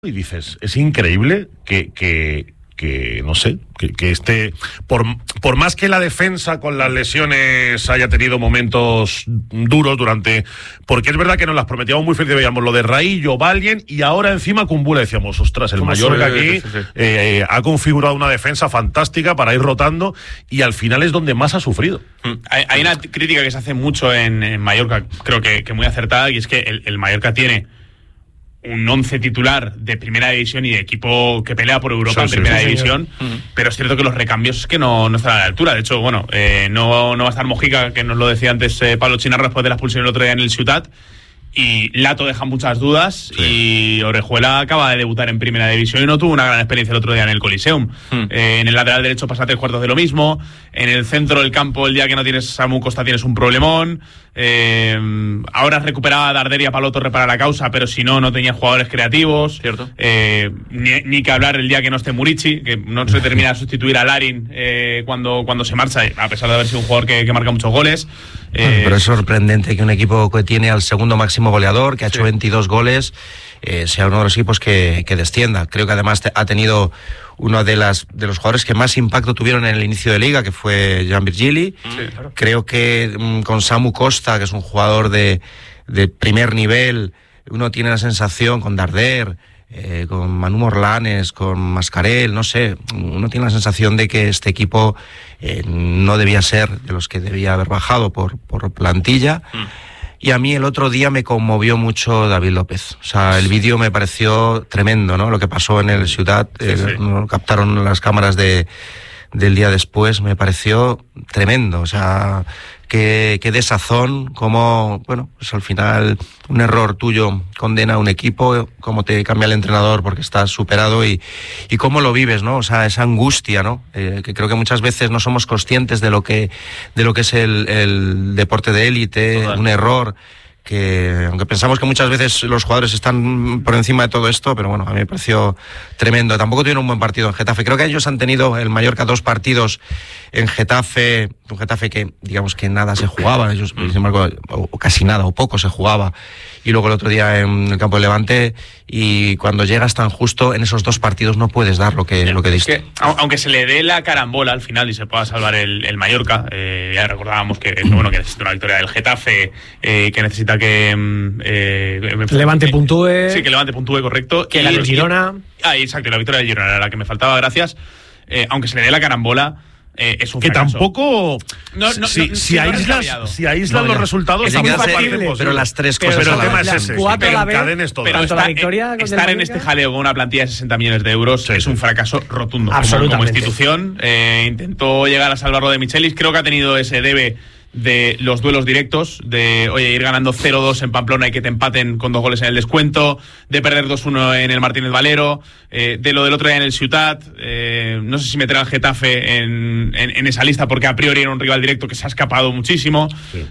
Y dices, es increíble que no sé, que esté, por más que la defensa con las lesiones haya tenido momentos duros porque es verdad que nos las prometíamos muy felices, veíamos lo de Raillo, Valien, y ahora encima Kumbula, decíamos, ostras, el Mallorca aquí ha configurado una defensa fantástica para ir rotando, y al final es donde más ha sufrido. Hay una crítica que se hace mucho en Mallorca, creo que muy acertada, y es que el Mallorca tiene un 11 titular de primera división y de equipo que pelea por Europa en primera división, pero es cierto que los recambios es que no están a la altura. De hecho, bueno, no va a estar Mojica, que nos lo decía antes Pablo Chinarro después de la expulsión el otro día en el Ciutat, y Lato deja muchas dudas, y Orejuela acaba de debutar en primera división y no tuvo una gran experiencia el otro día en el Coliseum. En el lateral derecho pasa 3/4 de lo mismo, en el centro del campo el día que no tienes Samu Costa tienes un problemón. Ahora recuperaba a Darder y a Pablo Torre para la causa, pero si no tenía jugadores creativos. Cierto. Ni que hablar el día que no esté Murici, que no se termina de sustituir a Larin cuando se marcha, a pesar de haber sido un jugador que marca muchos goles. Pero es sorprendente que un equipo que tiene al segundo máximo goleador, que ha hecho 22 goles, sea uno de los equipos que descienda. Creo que además ha tenido uno de los jugadores que más impacto tuvieron en el inicio de liga, que fue Jan Virgili. Claro. Creo que con Samu Costa, que es un jugador de primer nivel, uno tiene la sensación, con Darder, con Manu Morlanes, con Mascarell, no sé, uno tiene la sensación de que este equipo no debía ser de los que debía haber bajado por plantilla. Y a mí el otro día me conmovió mucho David López. O sea, el vídeo me pareció tremendo, ¿no? Lo que pasó en el Ciutat, captaron las cámaras del día después, me pareció tremendo. O sea, qué desazón, cómo, bueno, pues al final un error tuyo condena a un equipo, cómo te cambia el entrenador porque estás superado y cómo lo vives, ¿no? O sea, esa angustia, ¿no? Que creo que muchas veces no somos conscientes de lo que es el deporte de élite. Total. Un error que, aunque pensamos que muchas veces los jugadores están por encima de todo esto, pero bueno, a mí me pareció tremendo. Tampoco tuvieron un buen partido en Getafe. Creo que ellos han tenido, el Mallorca, 2 partidos en Getafe, un Getafe que, digamos, que nada se jugaba, ellos, sin embargo, o casi nada, o poco se jugaba. Y luego el otro día en el campo de Levante, y cuando llegas tan justo en esos 2 partidos no puedes dar lo que diste. Es que, aunque se le dé la carambola al final y se pueda salvar el Mallorca, ya recordábamos que necesita una victoria del Getafe, que necesita que Levante puntúe. Sí, que Levante puntúe, correcto. Que la Girona. Exacto, la victoria del Girona era la que me faltaba, gracias. Aunque se le dé la carambola, es un que fracaso. Tampoco si aíslan los resultados es factible, pero las 3 cosas pero el tema es ese, pero estar en este jaleo con una plantilla de 60 millones de euros es un fracaso rotundo como institución. Intentó llegar a salvarlo de Michelis, creo que ha tenido ese debe de los duelos directos, de ir ganando 0-2 en Pamplona y que te empaten con 2 goles en el descuento, de perder 2-1 en el Martínez Valero, de lo del otro día en el Ciutat. No sé si meter al Getafe en esa lista, porque a priori era un rival directo que se ha escapado muchísimo.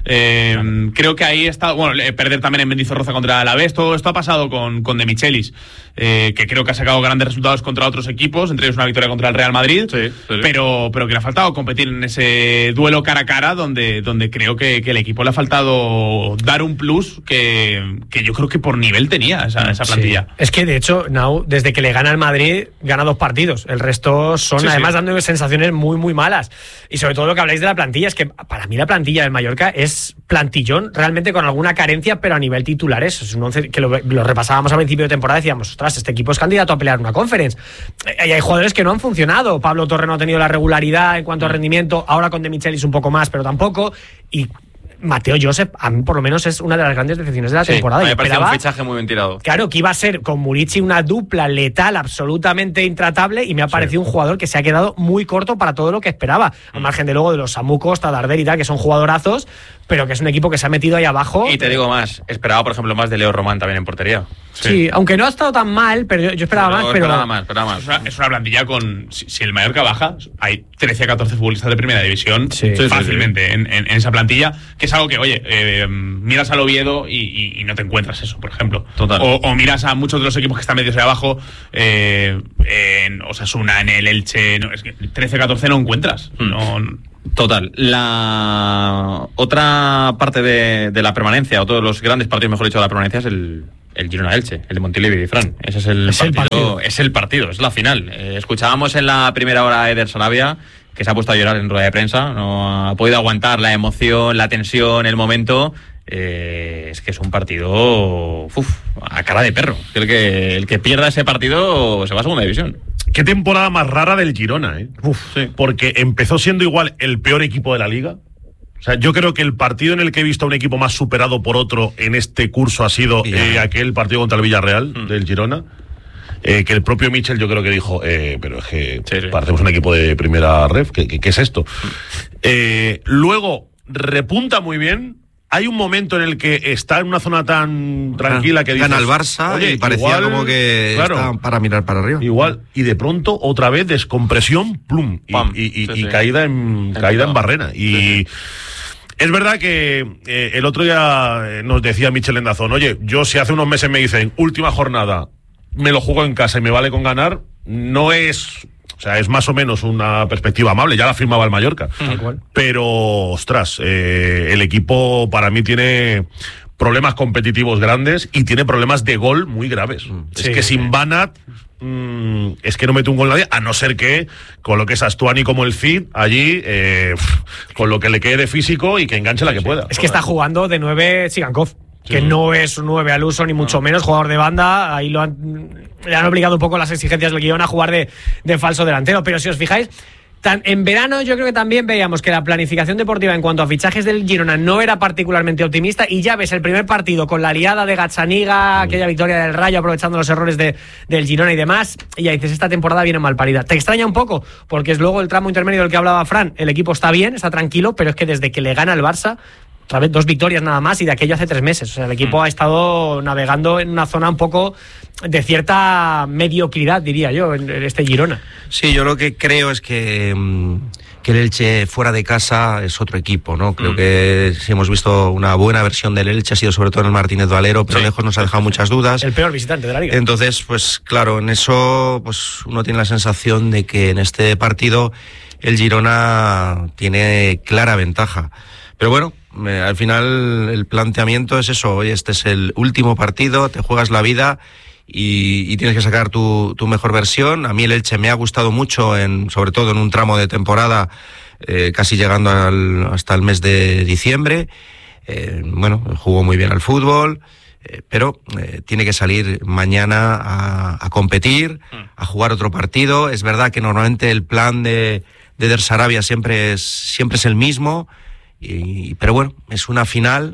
Creo que ahí está, perder también en Mendizorroza contra el Alavés. Todo esto ha pasado con De Michelis, que creo que ha sacado grandes resultados contra otros equipos, entre ellos una victoria contra el Real Madrid, pero que le ha faltado competir en ese duelo cara a cara, donde creo que el equipo le ha faltado dar un plus que yo creo que por nivel tenía esa plantilla. Sí. Es que de hecho, Nau, desde que le gana al Madrid, gana 2 partidos. El resto son además dando sensaciones muy, muy malas. Y sobre todo lo que habláis de la plantilla, es que para mí la plantilla del Mallorca es plantillón, realmente con alguna carencia, pero a nivel titulares. Es un 11 que lo repasábamos al principio de temporada, decíamos, ostras, este equipo es candidato a pelear una Conference. Y hay jugadores que no han funcionado. Pablo Torre no ha tenido la regularidad en cuanto a rendimiento, ahora con De Michelis un poco más, pero tampoco. Y Mateo Josep, a mí por lo menos es una de las grandes decepciones de la temporada. Me parece un fichaje muy bien tirado. Claro, que iba a ser con Murici una dupla letal absolutamente intratable, y me ha parecido un jugador que se ha quedado muy corto para todo lo que esperaba. Al margen de luego de los Samu Costa, Darder y tal, que son jugadorazos, pero que es un equipo que se ha metido ahí abajo. Y te digo más, esperaba por ejemplo más de Leo Román también en portería. Sí, aunque no ha estado tan mal, pero yo esperaba más. Esperaba más. Es una plantilla con... Si el Mallorca baja, hay 13 a 14 futbolistas de primera división fácilmente en esa plantilla, que es algo que, miras al Oviedo y no te encuentras eso, por ejemplo. Total. O miras a muchos de los equipos que están medios de abajo, en Osasuna, en el Elche, es que 13 a 14 no encuentras. Total. La otra parte de la permanencia, o todos los grandes partidos, mejor dicho, de la permanencia, es el El Girona-Elche, el de Montilivi, Fran. Ese es el partido. Es el partido, es la final. Escuchábamos en la primera hora a Eder Sarabia, que se ha puesto a llorar en rueda de prensa. No ha podido aguantar la emoción, la tensión, el momento. Es que es un partido a cara de perro. El que pierda ese partido se va a segunda división. Qué temporada más rara del Girona, Sí. Porque empezó siendo igual el peor equipo de la liga. O sea, yo creo que el partido en el que he visto a un equipo más superado por otro en este curso ha sido aquel partido contra el Villarreal del Girona. Que el propio Michel yo creo que dijo, pero es que parecemos un equipo de primera ref, ¿qué es esto? Luego repunta muy bien. Hay un momento en el que está en una zona tan tranquila que dices, gana el Barça y parecía igual, como que está para mirar para arriba. Igual, y de pronto otra vez descompresión, plum, y caída en barrena. Y es verdad que el otro día nos decía Michel Endazón, oye, yo si hace unos meses me dicen, última jornada, me lo juego en casa y me vale con ganar, no es... O sea, es más o menos una perspectiva amable, ya la firmaba el Mallorca. Pero, ostras, el equipo para mí tiene problemas competitivos grandes y tiene problemas de gol muy graves. Es que sin Banat es que no mete un gol nadie, a no ser que coloques a Stuani como el Cid allí, con lo que le quede de físico y que enganche la que pueda. Es que está jugando de 9 Sigankov. Que no es un 9 al uso, ni mucho menos, jugador de banda. Ahí le han obligado un poco las exigencias del guión a jugar de falso delantero. Pero si os fijáis, en verano yo creo que también veíamos que la planificación deportiva en cuanto a fichajes del Girona no era particularmente optimista, y ya ves el primer partido con la liada de Gazzaniga, aquella victoria del Rayo aprovechando los errores del Girona y demás, y ya dices, esta temporada viene mal parida. Te extraña un poco, porque es luego el tramo intermedio del que hablaba Fran. El equipo está bien, está tranquilo, pero es que desde que le gana el Barça, otra vez 2 victorias nada más, y de aquello hace 3 meses. O sea, el equipo ha estado navegando en una zona un poco de cierta mediocridad, diría yo, en este Girona. Sí, yo lo que creo es que el Elche fuera de casa es otro equipo, ¿no? Creo que sí hemos visto una buena versión del Elche, ha sido sobre todo en el Martínez Valero, pero lejos nos ha dejado muchas dudas. El peor visitante de la liga. Entonces, pues claro, en eso pues uno tiene la sensación de que en este partido el Girona tiene clara ventaja. Pero bueno, al final el planteamiento es eso, oye, este es el último partido, te juegas la vida y tienes que sacar tu mejor versión. A mí el Elche me ha gustado mucho, sobre todo en un tramo de temporada, casi llegando hasta el mes de diciembre. Bueno, jugó muy bien al fútbol, pero tiene que salir mañana a competir, a jugar otro partido. Es verdad que normalmente el plan de Eder Sarabia siempre es el mismo, pero bueno, es una final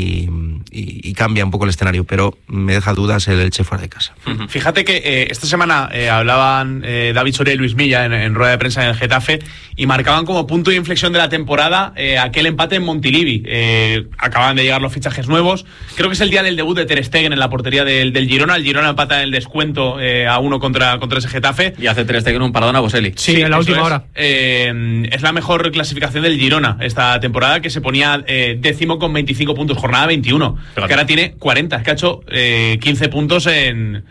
y cambia un poco el escenario, pero me deja dudas el Elche fuera de casa. Fíjate que esta semana hablaban David Soria y Luis Milla en rueda de prensa en el Getafe, y marcaban como punto de inflexión de la temporada aquel empate en Montilivi. Acaban de llegar los fichajes nuevos. Creo que es el día del debut de Ter Stegen en la portería del Girona. El Girona empata en el descuento a 1 contra ese Getafe. Y hace Ter Stegen un paradón a Boselli. Sí, en la última hora. Es la mejor clasificación del Girona esta temporada, que se ponía décimo con 25 puntos, jornada 21. Que ahora tiene 40. Es que ha hecho 15 puntos en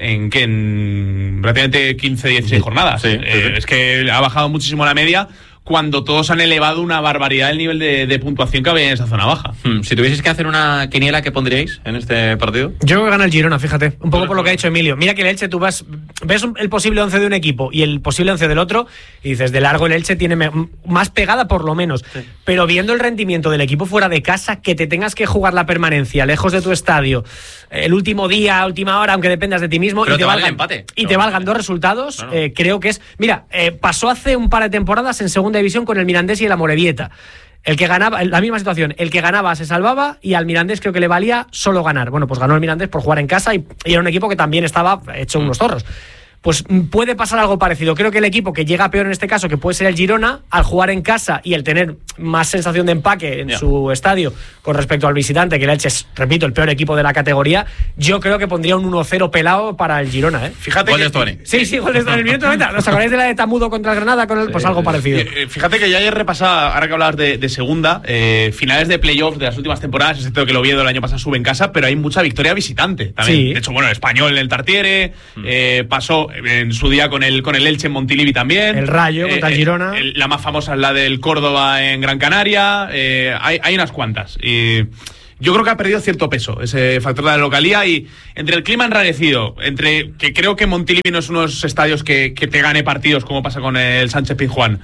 prácticamente 15-16 jornadas. Es que ha bajado muchísimo la media, cuando todos han elevado una barbaridad el nivel de puntuación que había en esa zona baja. Si tuvieseis que hacer una quiniela, ¿qué pondríais en este partido? Yo creo que gana el Girona, fíjate. Un poco por lo que ha dicho Emilio. Mira que el Elche, tú ves el posible 11 de un equipo y el posible 11 del otro, y dices, de largo el Elche tiene más pegada por lo menos. Sí. Pero viendo el rendimiento del equipo fuera de casa, que te tengas que jugar la permanencia lejos de tu estadio, el último día, última hora, aunque dependas de ti mismo, pero y te valgan empate. Y te valgan 2 resultados, claro. Creo que es... Mira, pasó hace un par de temporadas en segunda división con el Mirandés y el Amorebieta. El que ganaba, la misma situación, el que ganaba se salvaba, y al Mirandés creo que le valía solo ganar. Bueno, pues ganó el Mirandés por jugar en casa y era un equipo que también estaba hecho unos zorros. Pues puede pasar algo parecido. Creo que el equipo que llega peor en este caso, que puede ser el Girona, al jugar en casa y el tener más sensación de empaque en su estadio con respecto al visitante, que el Elche es, repito, el peor equipo de la categoría, yo creo que pondría un 1-0 pelado para el Girona. Fíjate gol de Stuani. Sí, gol de Stuani. En el minuto 90. ¿Os acordáis de la de Tamudo contra el Granada? Pues algo parecido. Fíjate que ya ayer repasaba, ahora que hablabas de segunda, finales de playoff de las últimas temporadas, excepto que el Oviedo el año pasado sube en casa, pero hay mucha victoria visitante también. Sí. De hecho, bueno, el Español en el Tartiere, pasó en su día con el Elche en Montilivi también. El Rayo contra el Girona. La más famosa es la del Córdoba en Gran Canaria. Hay unas cuantas. Y yo creo que ha perdido cierto peso ese factor de la localía, y entre el clima enrarecido, entre que creo que Montilivi no es uno de esos estadios que te gane partidos como pasa con el Sánchez Pizjuán,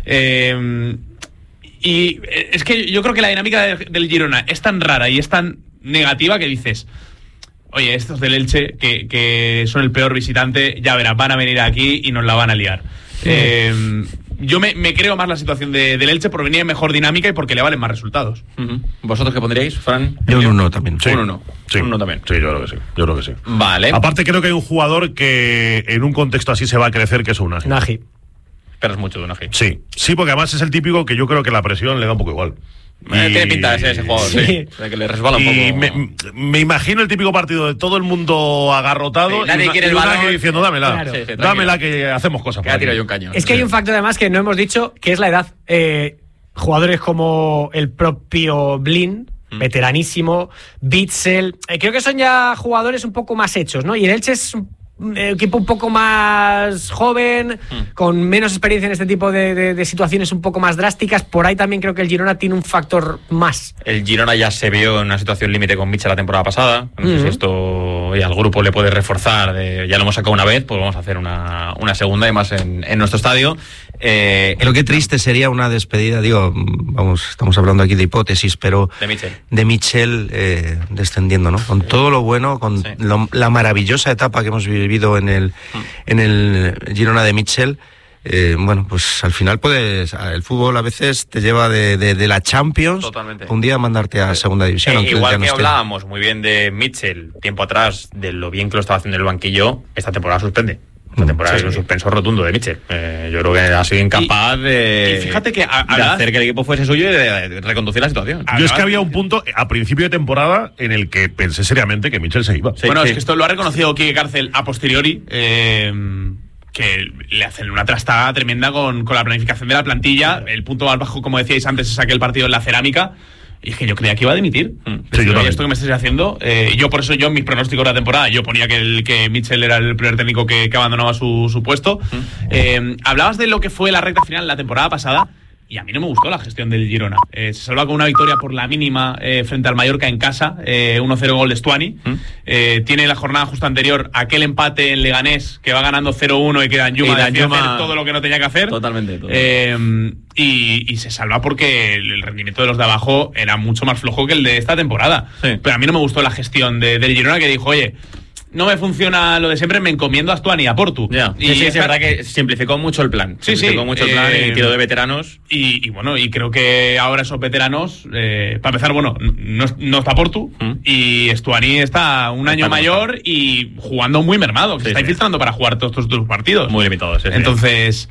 y es que yo creo que la dinámica del Girona es tan rara y es tan negativa que dices, oye, estos del Elche que son el peor visitante, ya verás, van a venir aquí y nos la van a liar. Yo me creo más la situación del Elche por venir en mejor dinámica y porque le valen más resultados. ¿Vosotros qué pondríais, Fran? Yo un 1 también. Sí. Un 1. Sí. Un 1 también. Sí, yo creo que sí. Vale. Aparte, creo que hay un jugador que en un contexto así se va a crecer, que es Unai. Nagy. Esperas mucho de Unai. Sí, porque además es el típico que yo creo que la presión le da un poco igual. Tiene pinta de ese jugador, sí. De que le resbala un poco. Me imagino el típico partido de todo el mundo agarrotado, nadie quiere el balón diciendo, dámela, claro. dámela que hacemos cosas. Que ha tirado yo un cañón. Es que hay un factor además que no hemos dicho, que es la edad. Jugadores como el propio Blin, veteranísimo, Bitzel, creo que son ya jugadores un poco más hechos, ¿no? Y el Elche es un equipo un poco más joven, con menos experiencia en este tipo de situaciones un poco más drásticas. Por ahí también creo que el Girona tiene un factor más. El Girona ya se vio en una situación límite con Mitchell la temporada pasada. No sé si esto ya al grupo le puede reforzar. Ya lo hemos sacado una vez, pues vamos a hacer una segunda, y más en nuestro estadio. Pero qué triste sería una despedida, estamos hablando aquí de hipótesis, pero de Mitchell descendiendo, ¿no? Con todo lo bueno, con la maravillosa etapa que hemos vivido en el Girona de Mitchell. Pues al final el fútbol a veces te lleva de la Champions. Totalmente. Un día a mandarte a segunda división. Igual que hablábamos muy bien de Mitchell tiempo atrás, de lo bien que lo estaba haciendo en el banquillo, esta temporada suspende. Esta temporada es un suspenso rotundo de Mitchell. Yo creo que ha sido incapaz de fíjate que de hacer que el equipo fuese suyo y de reconducir la situación. Yo es que había un punto a principio de temporada en el que pensé seriamente que Mitchell se iba. Es que esto lo ha reconocido Quique Cárcel a posteriori, que le hacen una trastada tremenda con la planificación de la plantilla. El punto más bajo, como decíais antes, es aquel partido en la Cerámica. Y es que yo creía que iba a dimitir. Esto que me estáis haciendo. Yo por eso, en mis pronósticos de la temporada, yo ponía que Mitchell era el primer técnico que abandonaba su puesto. Hablabas de lo que fue la recta final de la temporada pasada, y a mí no me gustó la gestión del Girona. Se salva con una victoria por la mínima frente al Mallorca en casa, 1-0 gol de Stuani. Tiene la jornada justo anterior aquel empate en Leganés, que va ganando 0-1 y que Danjuma decide hacer todo lo que no tenía que hacer. Totalmente. Y se salva porque el rendimiento de los de abajo era mucho más flojo que el de esta temporada. Pero a mí no me gustó la gestión del Girona, que dijo, oye, no me funciona lo de siempre, me encomiendo a Stuani, a Portu. Y es verdad que simplificó mucho el plan. Simplificó mucho el plan y tiró de veteranos. Y creo que ahora esos veteranos, para empezar, no está Portu, y Stuani está un año mayor y jugando muy mermado, que se está infiltrando para jugar todos estos partidos. Muy limitados. Entonces,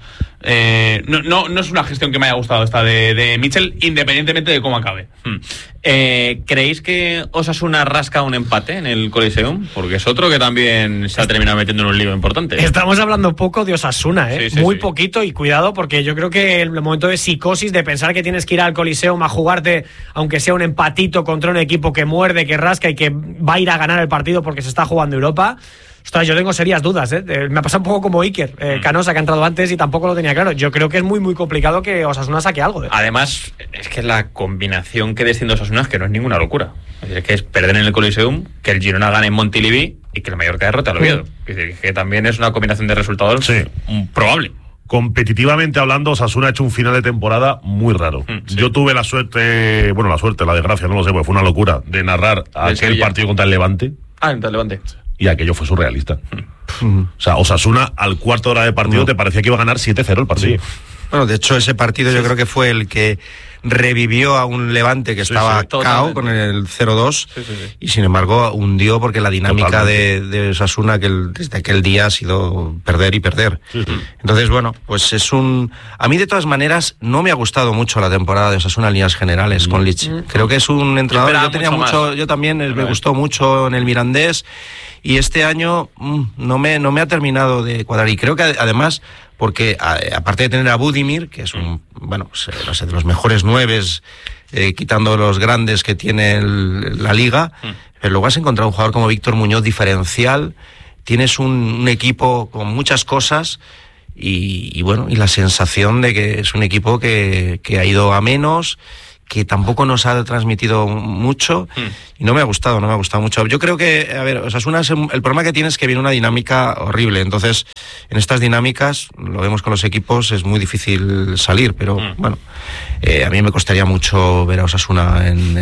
no es una gestión que me haya gustado esta de Mitchell, independientemente de cómo acabe. ¿Creéis que Osasuna rasca un empate en el Coliseum? Porque es otro que también se ha terminado metiendo en un lío importante. Estamos hablando poco de Osasuna, muy poquito, y cuidado, porque yo creo que el momento de psicosis, de pensar que tienes que ir al Coliseum a jugarte, aunque sea un empatito contra un equipo que muerde, que rasca y que va a ir a ganar el partido porque se está jugando Europa. Ostras, yo tengo serias dudas, me ha pasado un poco como Iker Canosa, que ha entrado antes y tampoco lo tenía claro. Yo creo que es muy, muy complicado que Osasuna saque algo. Además, es que la combinación que desciende Osasuna es que no es ninguna locura. Es decir, que es perder en el Coliseum, que el Girona gane en Montilivi y que el Mallorca derrote al Oviedo. Es decir, que también es una combinación de resultados probable. Competitivamente hablando, Osasuna ha hecho un final de temporada muy raro. Yo tuve la desgracia, no lo sé, porque fue una locura, de narrar aquel partido contra el Levante. Contra el Levante. Y aquello fue surrealista. O sea, Osasuna al cuarto de hora de partido te parecía que iba a ganar 7-0 el partido. Bueno, de hecho ese partido yo creo que fue el que revivió a un Levante que estaba cao con el 0-2 y sin embargo hundió, porque la dinámica de Osasuna desde aquel día ha sido perder y perder. Entonces, pues a mí de todas maneras no me ha gustado mucho la temporada de Osasuna en líneas generales con Lich. Creo que es un entrenador, yo también me gustó mucho en el Mirandés, y este año no me ha terminado de cuadrar, y creo que además, porque aparte de tener a Budimir, que es de los mejores nueves, quitando los grandes que tiene la liga, pero luego has encontrado un jugador como Víctor Muñoz diferencial, tienes un equipo con muchas cosas, y la sensación de que es un equipo que ha ido a menos, que tampoco nos ha transmitido mucho y no me ha gustado mucho. Yo creo que, a ver, Osasuna, el problema que tiene es que viene una dinámica horrible, entonces en estas dinámicas, lo vemos con los equipos, es muy difícil salir, pero bueno, a mí me costaría mucho ver a Osasuna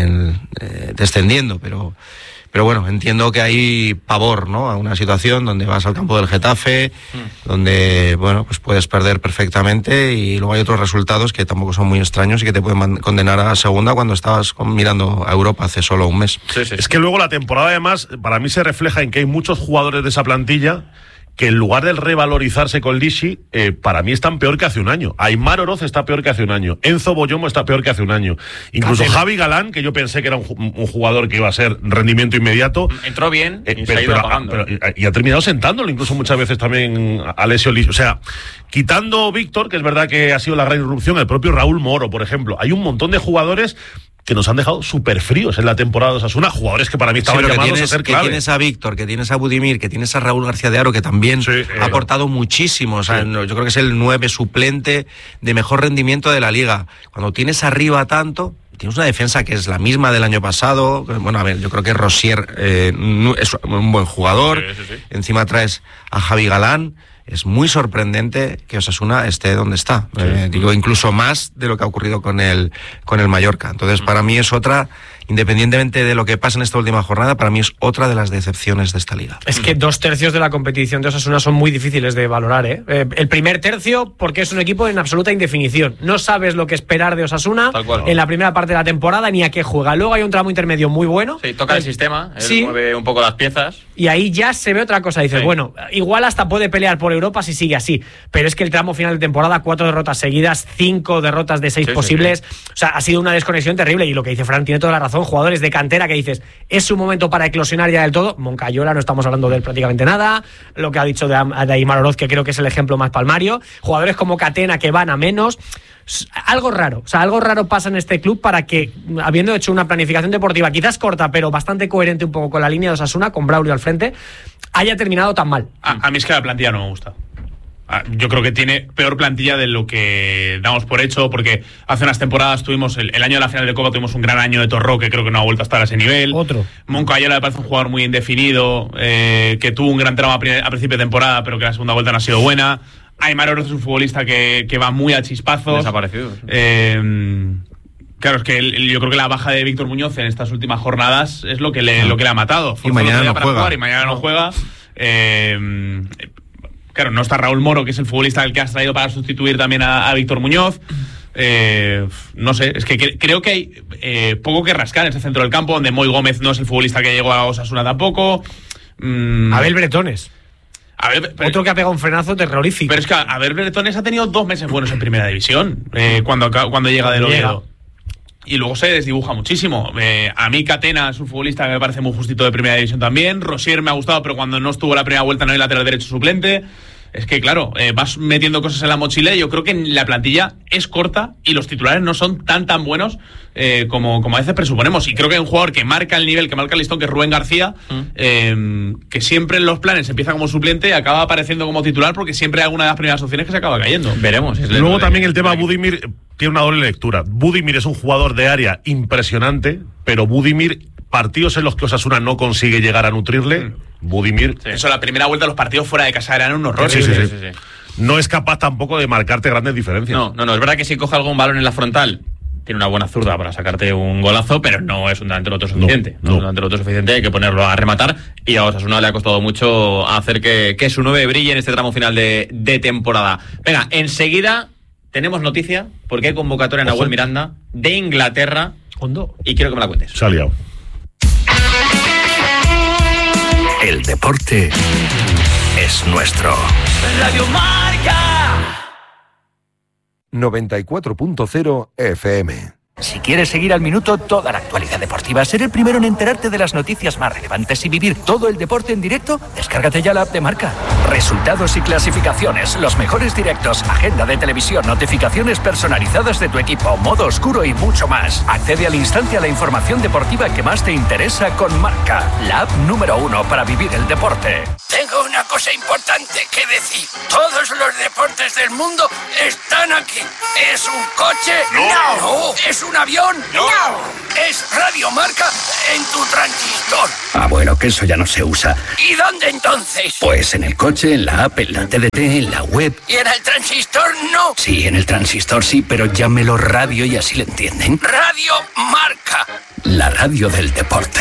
descendiendo, pero bueno, entiendo que hay pavor, ¿no? A una situación donde vas al campo del Getafe, donde, bueno, pues puedes perder perfectamente y luego hay otros resultados que tampoco son muy extraños y que te pueden condenar a segunda cuando estabas mirando a Europa hace solo un mes. Sí. Es que luego la temporada, además, para mí se refleja en que hay muchos jugadores de esa plantilla que en lugar de revalorizarse con Lisi, para mí están peor que hace un año. Aimar Oroz está peor que hace un año. Enzo Boyomo está peor que hace un año. Incluso Javi Galán, que yo pensé que era un jugador que iba a ser rendimiento inmediato. Entró bien y se ha ido apagando. Y ha terminado sentándolo, incluso muchas veces también Alessio Lisi. O sea, quitando Víctor, que es verdad que ha sido la gran irrupción, el propio Raúl Moro, por ejemplo. Hay un montón de jugadores que nos han dejado súper fríos en la temporada de Osasuna, jugadores que para mí estaban llamados a ser clave. Que tienes a Víctor, que tienes a Budimir, que tienes a Raúl García de Haro, que también ha aportado muchísimo. O sea, yo creo que es el 9 suplente de mejor rendimiento de la Liga. Cuando tienes arriba tanto, tienes una defensa que es la misma del año pasado. Bueno, a ver, yo creo que Rosier es un buen jugador. Sí. Encima traes a Javi Galán. Es muy sorprendente que Osasuna esté donde está. Digo, incluso más de lo que ha ocurrido con el Mallorca. Entonces, para mí es otra, independientemente de lo que pasa en esta última jornada, para mí es otra de las decepciones de esta liga. Es que 2/3 de la competición de Osasuna son muy difíciles de valorar, ¿eh? El primer tercio, porque es un equipo en absoluta indefinición. No sabes lo que esperar de Osasuna en la primera parte de la temporada ni a qué juega. Luego hay un tramo intermedio muy bueno. Sí, toca el sistema, él mueve un poco las piezas. Y ahí ya se ve otra cosa. Dices, bueno, igual hasta puede pelear por Europa si sigue así. Pero es que el tramo final de temporada, 4 derrotas seguidas, 5 derrotas de 6 posibles. O sea, ha sido una desconexión terrible. Y lo que dice Fran tiene toda la razón. Jugadores de cantera que dices, es su momento para eclosionar ya del todo. Moncayola, no estamos hablando de él prácticamente nada. Lo que ha dicho de Aimar Oroz, que creo que es el ejemplo más palmario. Jugadores como Catena que van a menos. Algo raro, algo raro pasa en este club para que, habiendo hecho una planificación deportiva quizás corta, pero bastante coherente un poco con la línea de Osasuna, con Braulio al frente, haya terminado tan mal. A mí es que la plantilla no me gusta. Yo creo que tiene peor plantilla de lo que damos por hecho, porque hace unas temporadas tuvimos el año de la final de Copa, tuvimos un gran año de Torró, que creo que no ha vuelto a estar a ese nivel. Otro. Moncayola me parece un jugador muy indefinido, que tuvo un gran tramo a principio de temporada, pero que la segunda vuelta no ha sido buena. Aimar Oroz es un futbolista que va muy a chispazos. Desaparecido. Claro, es que yo creo que la baja de Víctor Muñoz en estas últimas jornadas es lo que le ha matado. Y mañana no juega. Y mañana no juega. Claro, no está Raúl Moro, que es el futbolista del que has traído para sustituir también a Víctor Muñoz. No sé, es que creo que hay poco que rascar en ese centro del campo, donde Moy Gómez no es el futbolista que llegó a Osasuna tampoco. Abel Bretones. Otro que ha pegado un frenazo terrorífico. Pero es que Abel Bretones ha tenido 2 meses buenos en primera división, cuando llega del Oviedo. Y luego se desdibuja muchísimo. A mí Catena es un futbolista que me parece muy justito de primera división también. Rosier me ha gustado, pero cuando no estuvo la primera vuelta no hay lateral derecho suplente. Es que claro, vas metiendo cosas en la mochila y yo creo que la plantilla es corta y los titulares no son tan buenos como a veces presuponemos. Y creo que hay un jugador que marca el nivel, que marca el listón, que es Rubén García, que siempre en los planes empieza como suplente y acaba apareciendo como titular porque siempre hay alguna de las primeras opciones que se acaba cayendo. Veremos. Luego también el tema Budimir tiene una doble lectura. Budimir es un jugador de área impresionante, pero Budimir, partidos en los que Osasuna no consigue llegar a nutrirle, Budimir... Sí. Eso, la primera vuelta de los partidos fuera de casa eran un horror. Sí. No es capaz tampoco de marcarte grandes diferencias. No, es verdad que si coge algún balón en la frontal, tiene una buena zurda para sacarte un golazo, pero no es un delantero autosuficiente. No es un delantero autosuficiente, hay que ponerlo a rematar, y a Osasuna le ha costado mucho hacer que su 9 brille en este tramo final de temporada. Venga, enseguida tenemos noticia, porque hay convocatoria en Nahuel Miranda de Inglaterra. ¿Hondo? Y quiero que me la cuentes. Se ha liado. El deporte es nuestro. Radio Marca 94.0 FM. Si quieres seguir al minuto toda la actualidad deportiva, ser el primero en enterarte de las noticias más relevantes y vivir todo el deporte en directo, descárgate ya la app de Marca. Resultados y clasificaciones, los mejores directos, agenda de televisión, notificaciones personalizadas de tu equipo, modo oscuro y mucho más. Accede al instante a la información deportiva que más te interesa con Marca, la app número 1 para vivir el deporte. Tengo una cosa importante que decir. Todos los deportes del mundo están aquí. ¿Es un coche? No. ¿Es un avión? No. ¿Es Radio Marca en tu transistor? Ah, bueno, que eso ya no se usa. ¿Y dónde entonces? Pues en el coche, en la app, en la TDT, en la web. ¿Y en el transistor no? Sí, en el transistor sí, pero llámelo radio y así le entienden. Radio Marca. La radio del deporte.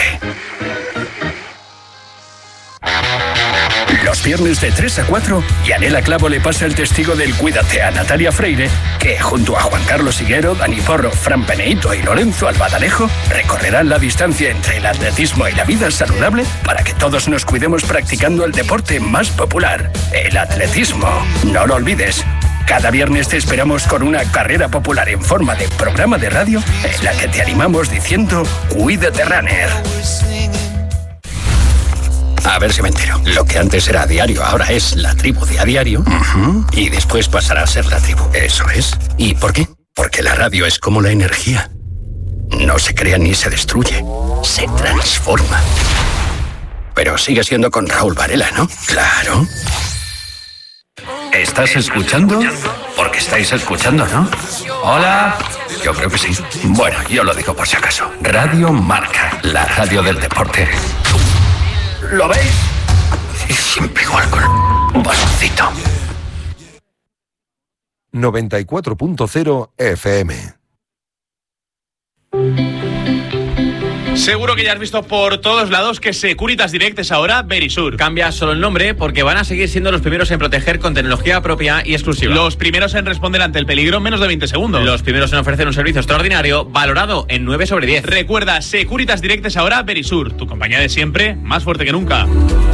Los viernes de 3 a 4, Yanela Clavo le pasa el testigo del Cuídate a Natalia Freire, que junto a Juan Carlos Higuero, Dani Porro, Fran Peneito y Lorenzo Albadalejo recorrerán la distancia entre el atletismo y la vida saludable para que todos nos cuidemos practicando el deporte más popular, el atletismo. No lo olvides. Cada viernes te esperamos con una carrera popular en forma de programa de radio en la que te animamos diciendo Cuídate Runner. A ver si me entero. Lo que antes era a diario, ahora es la tribu de a diario. Y después pasará a ser la tribu. Eso es. ¿Y por qué? Porque la radio es como la energía. No se crea ni se destruye. Se transforma. Pero sigue siendo con Raúl Varela, ¿no? Claro. ¿Estás escuchando? Porque estáis escuchando, ¿no? Hola. Yo creo que sí. Bueno, yo lo digo por si acaso. Radio Marca, la radio del deporte. ¿Lo veis? Y siempre igual con un bastoncito. 94.0 FM. Seguro que ya has visto por todos lados que Securitas Direct es ahora Verisur. Cambia solo el nombre porque van a seguir siendo los primeros en proteger con tecnología propia y exclusiva. Los primeros en responder ante el peligro en menos de 20 segundos. Los primeros en ofrecer un servicio extraordinario valorado en 9 sobre 10. Recuerda, Securitas Direct es ahora Verisur, tu compañía de siempre, más fuerte que nunca.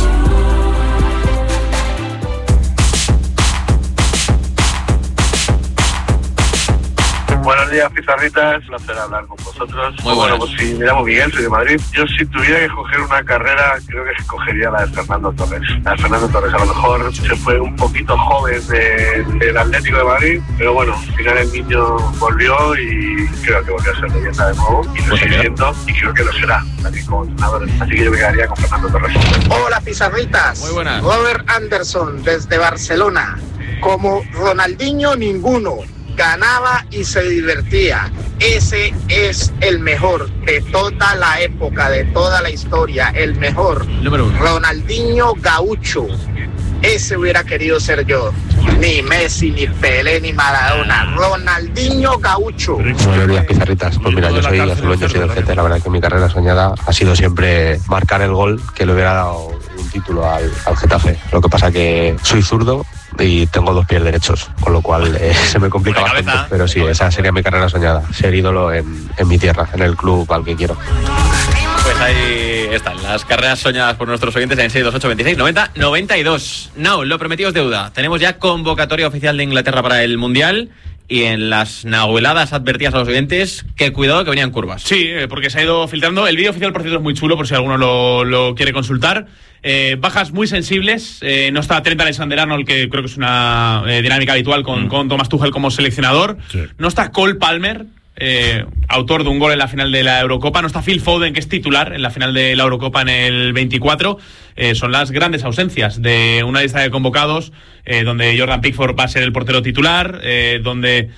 Buenos días, pizarritas. Un placer hablar con vosotros. Muy bueno, pues si me llamo Miguel, soy de Madrid. Yo si tuviera que escoger una carrera, creo que escogería la de Fernando Torres. La de Fernando Torres a lo mejor se fue un poquito joven del Atlético de Madrid, pero bueno, al final el niño volvió y creo que volvió a ser leyenda de nuevo. Y lo sigue siendo y creo que lo será también como entrenador. Así que yo me quedaría con Fernando Torres. Hola, pizarritas. Muy buenas. Robert Anderson desde Barcelona. Como Ronaldinho ninguno. Ganaba y se divertía. Ese es el mejor de toda la época, de toda la historia. El mejor. Número 1. Ronaldinho Gaucho. Ese hubiera querido ser yo. Ni Messi, ni Pelé, ni Maradona. Ronaldinho Gaucho. Buenos días, pizarritas. Pues mira, yo soy azuleño, soy del Getafe. La verdad que mi carrera soñada ha sido siempre marcar el gol que le hubiera dado un título al Getafe. Lo que pasa que soy zurdo y tengo 2 pies derechos, con lo cual se me complica bastante. Pero sí, esa sería mi carrera soñada, ser ídolo en mi tierra, en el club al que quiero. Pues ahí están las carreras soñadas por nuestros oyentes en 628 26 90 92. Now, lo prometido es deuda. Tenemos ya convocatoria oficial de Inglaterra para el Mundial. Y en las nahueladas advertidas a los oyentes que cuidado que venían curvas. Sí, porque se ha ido filtrando. El vídeo oficial, por cierto, es muy chulo, por si alguno lo quiere consultar. Bajas muy sensibles. No está Trent Alexander-Arnold, que creo que es una dinámica habitual con Thomas Tuchel como seleccionador. Sí. No está Cole Palmer, autor de un gol en la final de la Eurocopa. No está Phil Foden, que es titular en la final de la Eurocopa en el 24. Son las grandes ausencias de una lista de convocados, donde Jordan Pickford va a ser el portero titular, donde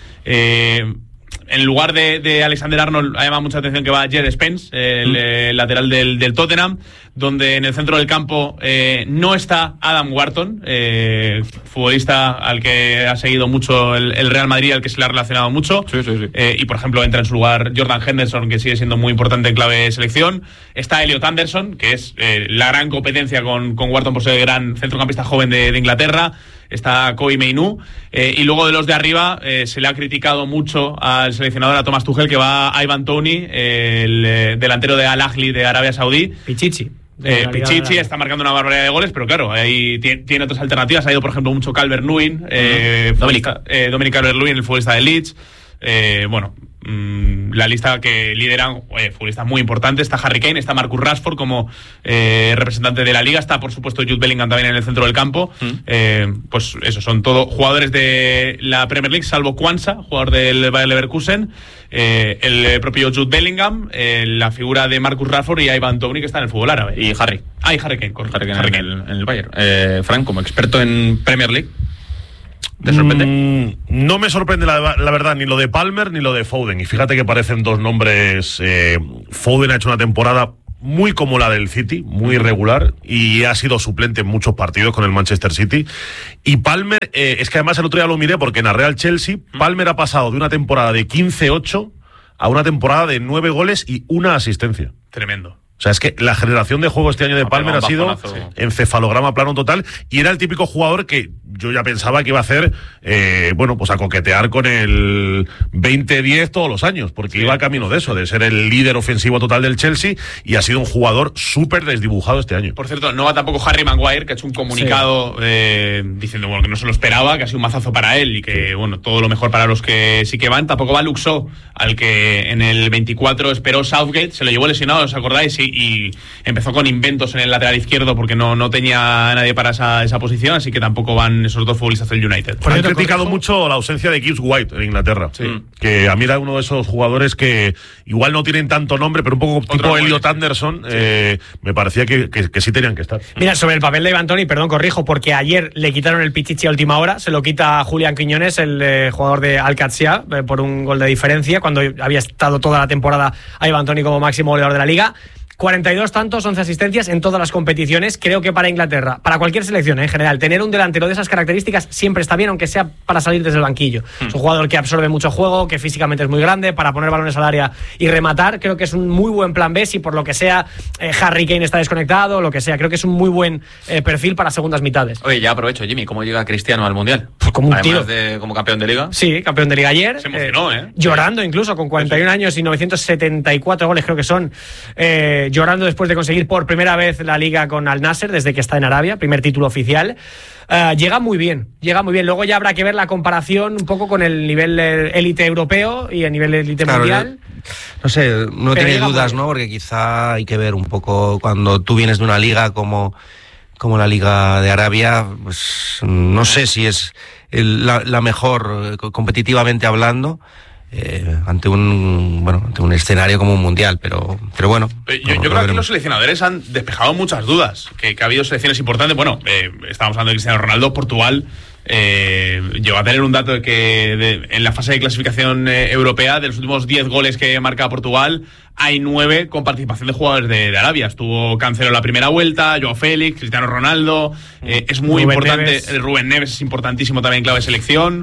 en lugar de Alexander-Arnold ha llamado mucha atención que va Jed Spence, el lateral del Tottenham, donde en el centro del campo no está Adam Wharton, futbolista al que ha seguido mucho el Real Madrid, al que se le ha relacionado mucho. Sí. Y por ejemplo entra en su lugar Jordan Henderson, que sigue siendo muy importante en clave de selección. Está Elliot Anderson, que es la gran competencia con Wharton por ser el gran centrocampista joven de Inglaterra. Está Kobe Mainoo, y luego de los de arriba se le ha criticado mucho al seleccionador, a Thomas Tuchel, que va a Ivan Toney, el delantero de Al Ahly de Arabia Saudí. Pichichi. Pichichi está marcando una barbaridad de goles, pero claro, ahí tiene otras alternativas. Ha ido, por ejemplo, mucho Calvert-Lewin, Dominic Calvert-Lewin, el futbolista de Leeds. Bueno, la lista que lideran futbolistas muy importantes. Está Harry Kane, está Marcus Rashford como representante de la liga, está por supuesto Jude Bellingham también en el centro del campo. Pues eso, son todos jugadores de la Premier League, salvo Quansah, jugador del Bayer Leverkusen, el propio Jude Bellingham, la figura de Marcus Rashford y Ivan Toney, que está en el fútbol árabe. Y Harry. Y Harry Kane, correcto. Harry Kane en el Bayern. Fran, como experto en Premier League, ¿te sorprende? No me sorprende la verdad ni lo de Palmer ni lo de Foden. Y fíjate que parecen dos nombres. Foden ha hecho una temporada muy como la del City, muy irregular, y ha sido suplente en muchos partidos con el Manchester City. Y Palmer, es que además el otro día lo miré porque narré al Chelsea. Palmer ha pasado de una temporada de 15-8 a una temporada de 9 goles y 1 asistencia. Tremendo. O sea, es que la generación de juego este año de Palmer ha sido encefalograma plano total, y era el típico jugador que yo ya pensaba que iba a hacer, pues a coquetear con el 20-10 todos los años, porque iba camino de eso, de ser el líder ofensivo total del Chelsea, y ha sido un jugador súper desdibujado este año. Por cierto, no va tampoco Harry Maguire, que ha hecho un comunicado diciendo que no se lo esperaba, que ha sido un mazazo para él y que todo lo mejor para los que sí que van. Tampoco va Luke Shaw, al que en el 24 esperó Southgate, se lo llevó lesionado, ¿os acordáis? Y empezó con inventos en el lateral izquierdo porque no tenía nadie para esa posición, así que tampoco van esos dos futbolistas del United. Han criticado mucho la ausencia de Gibbs White en Inglaterra, que a mí era uno de esos jugadores que igual no tienen tanto nombre, pero un poco tipo Elliot Anderson, me parecía que sí tenían que estar. Mira, sobre el papel de Ivan Toney, perdón, corrijo, porque ayer le quitaron el pichichi a última hora, se lo quita Julián Quiñones, el jugador de Al-Qadsiya, por un gol de diferencia, cuando había estado toda la temporada a Ivan Toney como máximo goleador de la liga. 42 tantos, 11 asistencias en todas las competiciones. Creo que para Inglaterra, para cualquier selección en general, tener un delantero de esas características siempre está bien, aunque sea para salir desde el banquillo. Es un jugador que absorbe mucho juego, que físicamente es muy grande, para poner balones al área y rematar. Creo que es un muy buen plan B, si por lo que sea Harry Kane está desconectado, lo que sea. Creo que es un muy buen perfil para segundas mitades. Oye, ya aprovecho, Jimmy, ¿cómo llega Cristiano al Mundial? Pues como un tiro. Como campeón de Liga. Sí, campeón de Liga ayer. Se emocionó, llorando incluso, con 41 años y 974 goles creo que son. Llorando después de conseguir por primera vez la Liga con Al Nasser desde que está en Arabia, primer título oficial. Llega muy bien. Luego ya habrá que ver la comparación un poco con el nivel élite europeo y el nivel élite mundial. No sé, no tiene dudas, ¿no? Porque quizá hay que ver un poco cuando tú vienes de una liga como la Liga de Arabia, pues no sé si es la mejor competitivamente hablando. Ante un escenario como un mundial, pero bueno. Yo creo que aquí los seleccionadores han despejado muchas dudas, que ha habido selecciones importantes. Estábamos hablando de Cristiano Ronaldo. Portugal llegó a tener un dato de que en la fase de clasificación europea, de los últimos 10 goles que marca Portugal, hay 9 con participación de jugadores de Arabia. Estuvo Cancelo en la primera vuelta, Joao Félix, Cristiano Ronaldo, es muy Rubén importante Neves. Rubén Neves es importantísimo también, clave de selección.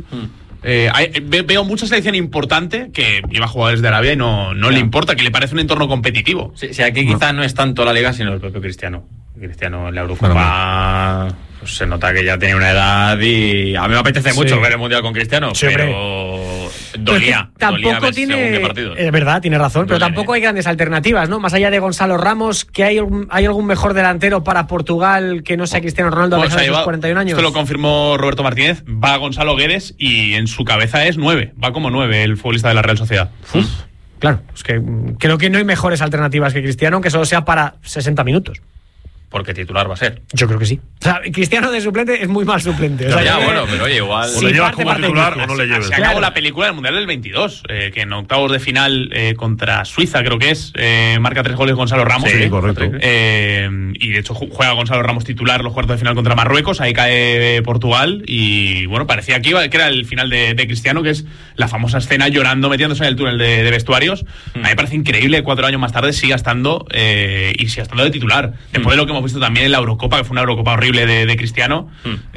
Veo mucha selección importante que lleva jugadores de Arabia y no le importa, que le parece un entorno competitivo. Sí, aquí quizá no es tanto la Liga, sino el propio Cristiano. Cristiano en la Eurocopa pues se nota que ya tiene una edad, y a mí me apetece mucho ver el Mundial con Cristiano, pero dolía. Tampoco tiene, es verdad, tiene razón, pero tampoco hay grandes alternativas, ¿no? Más allá de Gonzalo Ramos, que hay algún mejor delantero para Portugal que no sea Cristiano Ronaldo a pesar de sus 41 años. Esto lo confirmó Roberto Martínez. Va Gonzalo Guedes y en su cabeza es 9. Va como 9 el futbolista de la Real Sociedad. Claro, es que creo que no hay mejores alternativas que Cristiano, aunque solo sea para 60 minutos. Porque titular va a ser. Yo creo que sí. O sea, Cristiano de suplente es muy mal suplente. Pero oye, igual. O le llevas como titular o no le lleves. Se acabó la película del Mundial del 22, que en octavos de final contra Suiza, creo que es, marca 3 goles Gonzalo Ramos. Sí, correcto. Y de hecho juega Gonzalo Ramos titular los cuartos de final contra Marruecos, ahí cae Portugal, y bueno, parecía que era el final de Cristiano, que es la famosa escena llorando, metiéndose en el túnel de vestuarios. A mí me parece increíble que 4 años más tarde siga estando de titular. Después de lo que hemos visto también en la Eurocopa, que fue una Eurocopa horrible de Cristiano,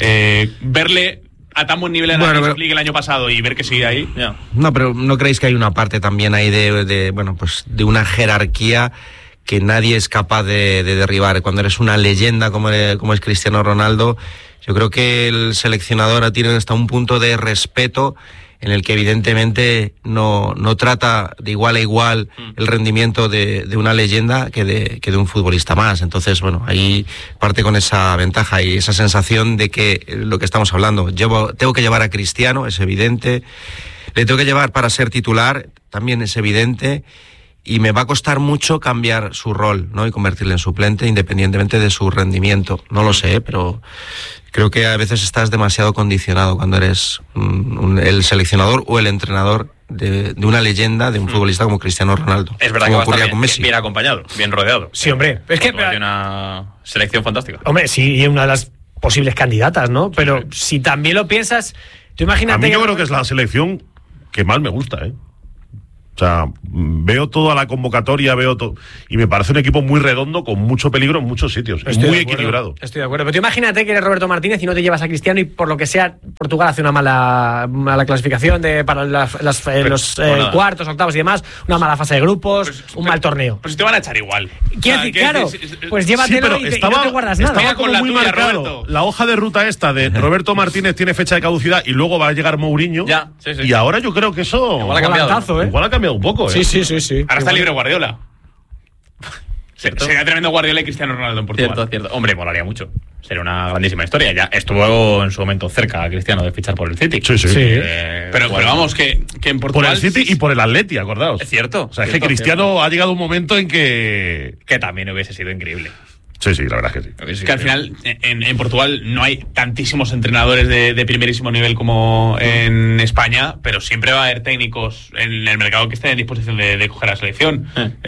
verle a tan buen nivel en la Champions League el año pasado y ver que sigue ahí. No, pero ¿no creéis que hay una parte también ahí de una jerarquía que nadie es capaz de derribar? Cuando eres una leyenda como es Cristiano Ronaldo, yo creo que el seleccionador tiene hasta un punto de respeto en el que evidentemente no trata de igual a igual el rendimiento de una leyenda que de un futbolista más. Entonces, ahí parte con esa ventaja y esa sensación de que lo que estamos hablando, tengo que llevar a Cristiano, es evidente. le tengo que llevar para ser titular, también es evidente, y me va a costar mucho cambiar su rol, ¿no? Y convertirle en suplente independientemente de su rendimiento. No lo sé, pero creo que a veces estás demasiado condicionado cuando eres el seleccionador o el entrenador de una leyenda, de un futbolista como Cristiano Ronaldo. Es verdad que va a estar bien acompañado, bien rodeado. Sí, hombre. Es que hay una selección fantástica. Hombre, sí, y una de las posibles candidatas, ¿no? Pero si también lo piensas, tú imagínate... A mí yo creo que es la selección que más me gusta, ¿eh? O sea, veo toda la convocatoria, veo todo. Y me parece un equipo muy redondo, con mucho peligro en muchos sitios. Es muy equilibrado. Estoy de acuerdo. Pero tú imagínate que eres Roberto Martínez y no te llevas a Cristiano y por lo que sea, Portugal hace una mala clasificación para los cuartos, octavos y demás, una mala fase de grupos, un mal torneo. Pues te van a echar igual. Quiero decir, claro, pues llévatelo y no te guardas nada. Estaba como muy marcado. Roberto. La hoja de ruta esta de Roberto Martínez tiene fecha de caducidad y luego va a llegar Mourinho. Ya, sí. Y ahora yo creo que eso... Igual ha cambiado. Igual ha cambiado un poco, ¿eh? Sí. Ahora está libre Guardiola. Sería tremendo Guardiola y Cristiano Ronaldo en Portugal. Cierto. Hombre, molaría mucho. Sería una grandísima historia. Ya estuvo en su momento cerca a Cristiano de fichar por el City. Sí. Pero vamos, que en Portugal... Por el City y por el Atleti, acordaos. Es cierto. O sea, es que Cristiano ha llegado un momento en que también hubiese sido increíble. Sí, la verdad es que sí. Que al final en Portugal no hay tantísimos entrenadores de primerísimo nivel como en España, pero siempre va a haber técnicos en el mercado que estén en disposición de coger la selección.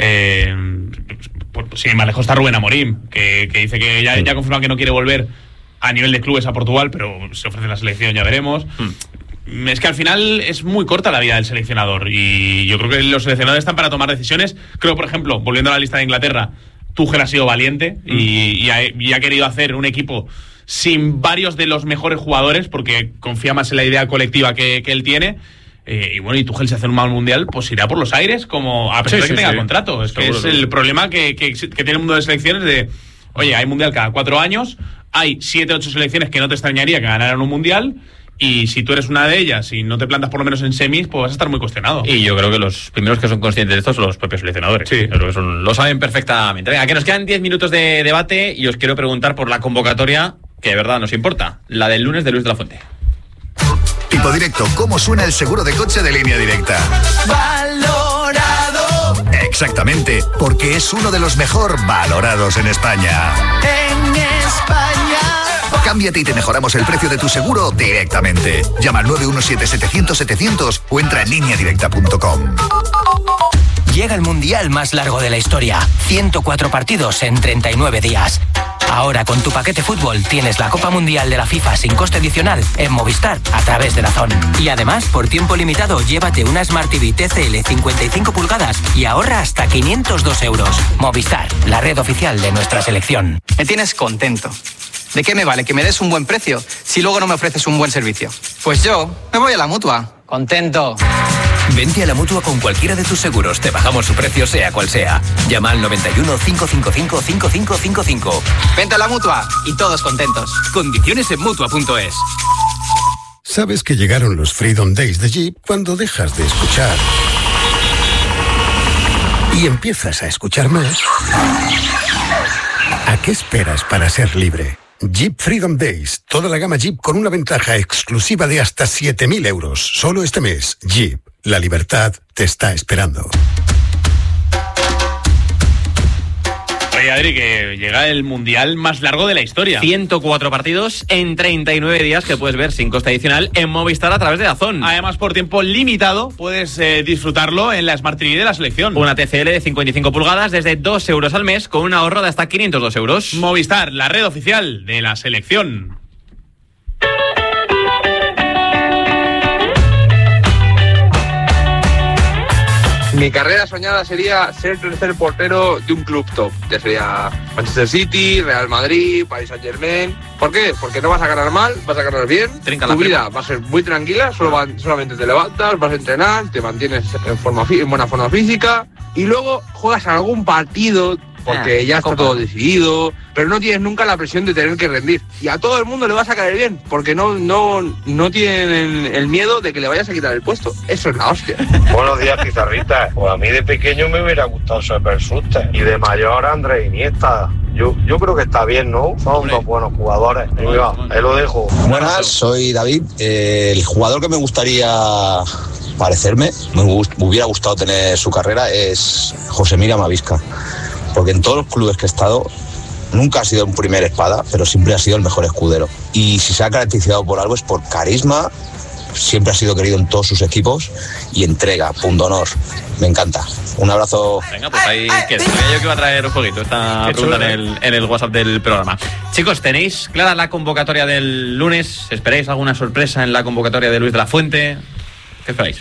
Sin más lejos está Rubén Amorim, que dice que ya confirma que no quiere volver a nivel de clubes a Portugal, pero se ofrece la selección, ya veremos. Es que al final es muy corta la vida del seleccionador y yo creo que los seleccionadores están para tomar decisiones. Creo, por ejemplo, volviendo a la lista de Inglaterra, Tuchel ha sido valiente y ha querido hacer un equipo sin varios de los mejores jugadores porque confía más en la idea colectiva que él tiene. Y Tuchel, si hace un mal mundial, pues irá por los aires, como a pesar de que tenga contrato. Es que es el problema que tiene el mundo de selecciones de, oye, hay mundial cada 4 años, hay 7, 8 selecciones que no te extrañaría que ganaran un mundial. Y si tú eres una de ellas y no te plantas por lo menos en semis, pues vas a estar muy cuestionado. Y yo creo que los primeros que son conscientes de esto son los propios seleccionadores. Sí. Lo saben perfectamente. Venga, que nos quedan 10 minutos de debate y os quiero preguntar por la convocatoria que de verdad nos importa, la del lunes de Luis de la Fuente. Tipo Directo, ¿cómo suena el seguro de coche de Línea Directa? Valorado. Exactamente, porque es uno de los mejor valorados en España. En España. Cámbiate y te mejoramos el precio de tu seguro directamente. Llama al 917-700-700 o entra en lineadirecta.com. Llega el mundial más largo de la historia. 104 partidos en 39 días. Ahora con tu paquete fútbol tienes la Copa Mundial de la FIFA sin coste adicional en Movistar a través de DAZN. Y además, por tiempo limitado, llévate una Smart TV TCL 55 pulgadas y ahorra hasta 502 euros. Movistar, la red oficial de nuestra selección. Me tienes contento. ¿De qué me vale que me des un buen precio si luego no me ofreces un buen servicio? Pues yo me voy a la Mutua. Contento. Vente a la Mutua con cualquiera de tus seguros. Te bajamos su precio sea cual sea. Llama al 91 555 5555. Vente a la Mutua y todos contentos. Condiciones en Mutua.es. Sabes que llegaron los Freedom Days de Jeep cuando dejas de escuchar y empiezas a escuchar más. ¿A qué esperas para ser libre? Jeep Freedom Days. Toda la gama Jeep con una ventaja exclusiva de hasta 7.000 euros. Solo este mes. Jeep. La libertad te está esperando. Oye, Adri, que llega el mundial más largo de la historia. 104 partidos en 39 días que puedes ver sin coste adicional en Movistar a través de DAZN. Además, por tiempo limitado, puedes disfrutarlo en la Smart TV de la selección. Una TCL de 55 pulgadas desde 2 euros al mes con un ahorro de hasta 502 euros. Movistar, la red oficial de la selección. Mi carrera soñada sería ser tercer portero de un club top, que sería Manchester City, Real Madrid, Paris Saint-Germain. ¿Por qué? Porque no vas a ganar mal, vas a ganar bien. Tu vida va a ser muy tranquila, solamente te levantas, vas a entrenar, te mantienes en buena forma física y luego juegas algún partido porque ya está todo decidido, pero no tienes nunca la presión de tener que rendir. Y a todo el mundo le vas a caer bien, porque no tienen el miedo de que le vayas a quitar el puesto. Eso es la hostia. Buenos días, pizarrita. Pues a mí de pequeño me hubiera gustado ser Persuste y de mayor Andrés Iniesta. Yo creo que está bien, ¿no? Son dos buenos jugadores. Ahí lo dejo. Buenas, soy David. El jugador que me gustaría parecerme, me hubiera gustado tener su carrera, es José Miguel Amavisca. Porque en todos los clubes que he estado, nunca ha sido un primer espada, pero siempre ha sido el mejor escudero. Y si se ha caracterizado por algo es por carisma, siempre ha sido querido en todos sus equipos y entrega, punto honor. Me encanta. Un abrazo. Venga, pues ahí queda. Yo que iba a traer un jueguito esta pregunta en el WhatsApp del programa. Chicos, ¿tenéis clara la convocatoria del lunes? ¿Esperáis alguna sorpresa en la convocatoria de Luis de la Fuente? ¿Qué esperáis?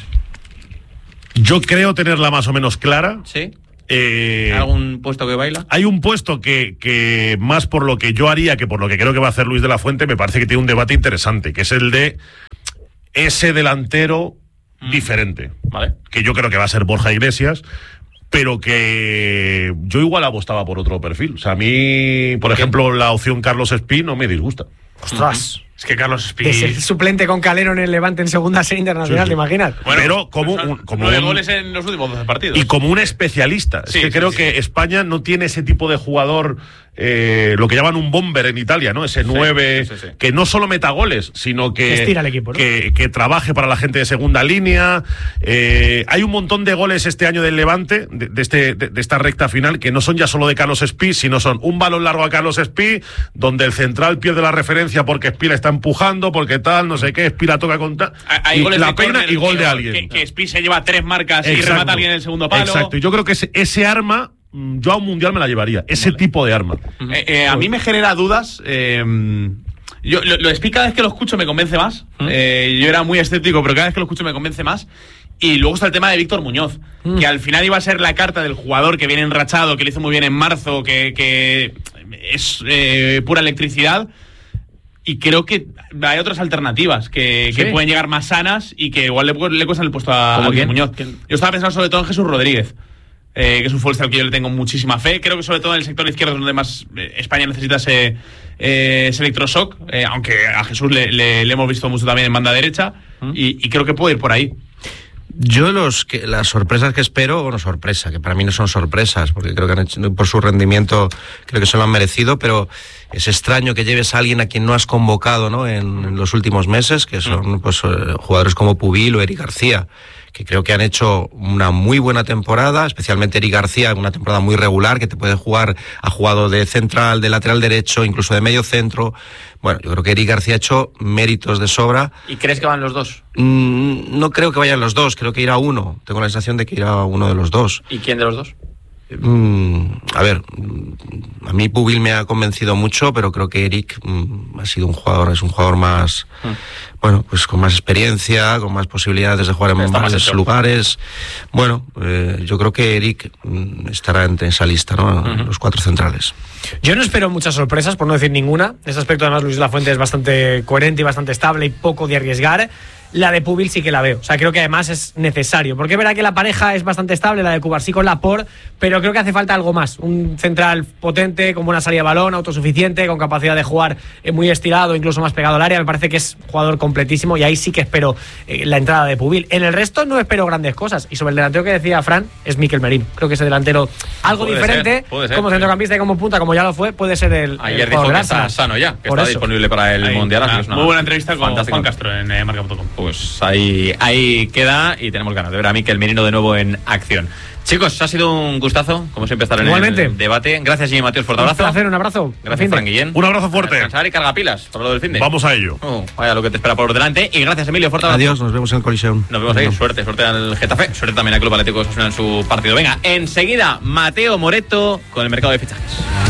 Yo creo tenerla más o menos clara. ¿Sí? ¿Algún puesto que baila? Hay un puesto que más por lo que yo haría que por lo que creo que va a hacer Luis de la Fuente, me parece que tiene un debate interesante, que es el de ese delantero diferente. Vale. Que yo creo que va a ser Borja Iglesias, pero que yo igual apostaba por otro perfil. O sea, a mí, por ejemplo, la opción Carlos Espí no me disgusta. ¡Ostras! Es que Carlos Espí... Es el suplente con Calero en el Levante en segunda serie internacional, ¿te imaginas? Bueno, pero como 9 goles en los últimos 12 partidos. Y como un especialista. Es que creo que España no tiene ese tipo de jugador, lo que llaman un bomber en Italia, ¿no? Ese 9, que no solo meta goles, sino que estira el equipo, ¿no? que trabaje para la gente de segunda línea. Hay un montón de goles este año del Levante, de esta recta final, que no son ya solo de Carlos Espí, sino son un balón largo a Carlos Espí, donde el central pierde la referencia porque Espí la está empujando, porque tal, no sé qué, Espí la toca contra... Hay goles la de pena córner, y gol de alguien. Que Espí se lleva 3 marcas y remata a alguien en el segundo palo. Exacto, y yo creo que ese arma... Yo a un mundial me la llevaría, ese tipo de arma. A mí me genera dudas. Yo lo de Espí cada vez que lo escucho me convence más. Yo era muy escéptico, pero cada vez que lo escucho me convence más. Y luego está el tema de Víctor Muñoz, que al final iba a ser la carta del jugador que viene enrachado, que lo hizo muy bien en marzo, que es pura electricidad. Y creo que hay otras alternativas que pueden llegar más sanas y que igual le cuestan el puesto a Víctor Muñoz. Yo estaba pensando sobre todo en Jesús Rodríguez, que es un futbolista al que yo le tengo muchísima fe. Creo que sobre todo en el sector izquierdo es donde más España necesita ese electroshock, aunque a Jesús le hemos visto mucho también en banda derecha, y creo que puede ir por ahí. Yo las sorpresas que espero, bueno, sorpresa, que para mí no son sorpresas, porque creo que han hecho, por su rendimiento, creo que se lo han merecido, pero es extraño que lleves a alguien a quien no has convocado, ¿no? en los últimos meses, que son pues jugadores como Pubil o Eric García, que creo que han hecho una muy buena temporada, especialmente Eric García, una temporada muy regular, que te puede jugar, ha jugado de central, de lateral derecho, incluso de medio centro. Bueno, yo creo que Eric García ha hecho méritos de sobra. ¿Y crees que van los dos? No creo que vayan los dos, creo que irá uno. Tengo la sensación de que irá uno de los dos. ¿Y quién de los dos? A ver, a mí Pubil me ha convencido mucho, pero creo que Eric es un jugador más, bueno, pues con más experiencia, con más posibilidades de jugar en más lugares. Bueno, yo creo que Eric estará entre esa lista, ¿no? Los 4 centrales. Yo no espero muchas sorpresas, por no decir ninguna. En ese aspecto, además, Luis de la Fuente es bastante coherente y bastante estable y poco de arriesgar. La de Pubil sí que la veo. O sea, creo que además es necesario. Porque es verdad que la pareja es bastante estable, la de Cubarsí con Laporte, pero creo que hace falta algo más. Un central potente, con buena salida de balón, autosuficiente, con capacidad de jugar muy estirado, incluso más pegado al área. Me parece que es jugador completísimo y ahí sí que espero la entrada de Pubil. En el resto no espero grandes cosas. Y sobre el delantero que decía Fran, es Mikel Merino. Creo que ese delantero algo puede diferente, ser, como centrocampista y como punta, como ya lo fue, puede ser el Ayer dijo que está sano ya, que está disponible para el Mundial. Muy buena entrevista con Juan Castro en marca.com. Pues ahí queda y tenemos ganas de ver a Mikel Merino de nuevo en acción. Chicos, ha sido un gustazo, como siempre, estar en el debate. Gracias, Jimmy Mateos, fuerte abrazo. Un placer, un abrazo. Gracias, Fran Guillén. Un abrazo fuerte. Descansar y carga pilas para lo del finde. Vamos a ello. Vaya lo que te espera por delante. Y gracias, Emilio, fuerte abrazo. Adiós, nos vemos en el Coliseum. Nos vemos ahí. Suerte al Getafe. Suerte también al Club Atlético de Osasuna en su partido. Venga, enseguida, Mateo Moreto con el mercado de fichajes.